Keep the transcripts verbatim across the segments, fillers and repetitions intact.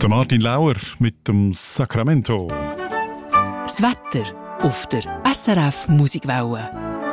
Der Martin Lauer mit dem Sacramento. Das Wetter auf der S R F Musikwelle.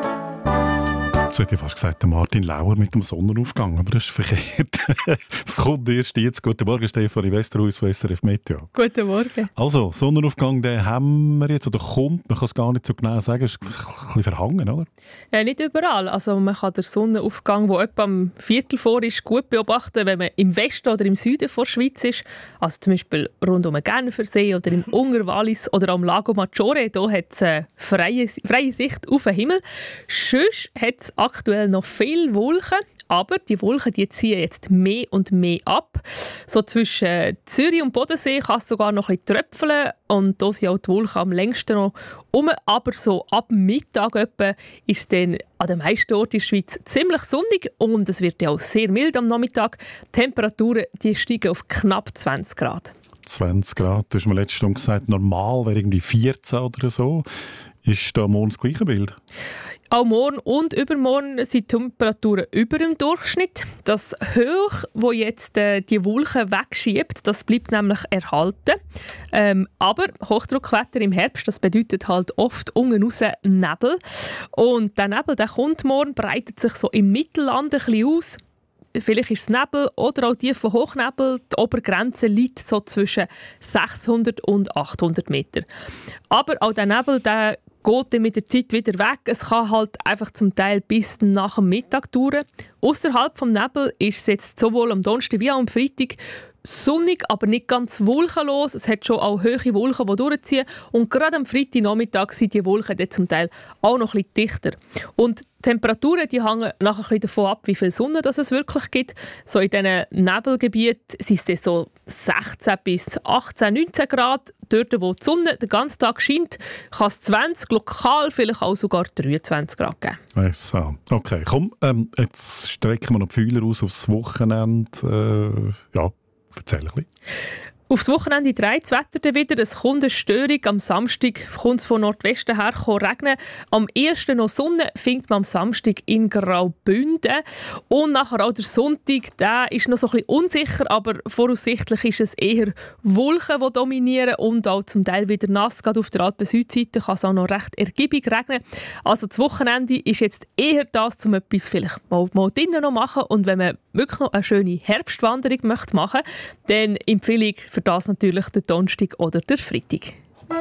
Jetzt hätte ich fast gesagt, der Martin Lauer mit dem Sonnenaufgang, aber das ist verkehrt. Das kommt erst jetzt. Guten Morgen, Stefanie Westerhuis von S R F Meteo. Guten Morgen. Also, Sonnenaufgang, den haben wir jetzt, oder kommt, man kann es gar nicht so genau sagen, ist ein bisschen verhangen, oder? Ja, nicht überall. Also man kann den Sonnenaufgang, der etwa am Viertel vor ist, gut beobachten, wenn man im Westen oder im Süden der Schweiz ist. Also zum Beispiel rund um den Genfersee oder im Ungerwallis oder am Lago Maggiore. Da hat es eine freie, freie Sicht auf den Himmel. Sonst hat es aktuell noch viele Wolken, aber die Wolken die ziehen jetzt mehr und mehr ab. So zwischen Zürich und Bodensee kann es sogar noch ein bisschen tröpfeln und da sind auch die Wolken am längsten noch um. Aber so ab Mittag etwa ist es dann an den meisten Orten in der Schweiz ziemlich sonnig und es wird ja auch sehr mild am Nachmittag. Die Temperaturen die steigen auf knapp zwanzig Grad. zwanzig Grad, du hast mir letzte Stunde gesagt, normal wäre irgendwie vierzehn oder so. Ist da morgen das gleiche Bild? Auch morgen und übermorgen sind die Temperaturen über dem Durchschnitt. Das Hoch, das jetzt äh, die Wolken wegschiebt, das bleibt nämlich erhalten. Ähm, aber Hochdruckwetter im Herbst, das bedeutet halt oft unten raus Nebel. Und der Nebel, der kommt morgen, breitet sich so im Mittelland ein bisschen aus. Vielleicht ist es Nebel oder auch tief von Hochnebel. Die Obergrenze liegt so zwischen sechshundert und achthundert Meter. Aber auch der Nebel, der geht dann mit der Zeit wieder weg. Es kann halt einfach zum Teil bis nach dem Mittag dauern. Ausserhalb vom Nebel ist es jetzt sowohl am Donnerstag wie auch am Freitag sonnig, aber nicht ganz wolkenlos. Es hat schon auch hohe Wolken, die durchziehen. Und gerade am Freitagnachmittag sind die Wolken dann zum Teil auch noch ein bisschen dichter. Und die Temperaturen die hängen nachher ein bisschen davon ab, wie viel Sonne das es wirklich gibt. So in diesen Nebelgebieten sind es so sechzehn bis achtzehn, neunzehn Grad. Dort, wo die Sonne den ganzen Tag scheint, kann es zwanzig, lokal vielleicht auch sogar dreiundzwanzig Grad geben. So. Okay, komm, ähm, jetzt strecken wir noch die Fühler aus aufs Wochenende. Äh, ja, erzähl ein bisschen. Aufs Wochenende dreht das Wetter dann wieder. Es kommt eine Störung. Am Samstag kommt es von Nordwesten her regnen. Am ersten noch Sonne findet man am Samstag in Graubünden. Und nachher auch der Sonntag, der ist noch so ein bisschen unsicher, aber voraussichtlich ist es eher Wolken, die dominieren und auch zum Teil wieder nass. Gerade auf der Alpen-Südseite kann es auch noch recht ergiebig regnen. Also das Wochenende ist jetzt eher das, um etwas vielleicht mal, mal drinnen noch machen. Und wenn man wirklich noch eine schöne Herbstwanderung möchte machen, dann empfehle ich für das natürlich der Donnerstag oder der Freitag.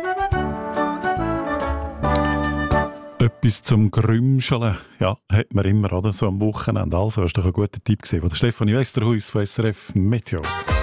Etwas zum Grümscheln, ja, hat man immer, oder? So am Wochenende. Also, hast du doch einen guten Tipp gesehen von der Stefanie Westerhuis von S R F Meteo.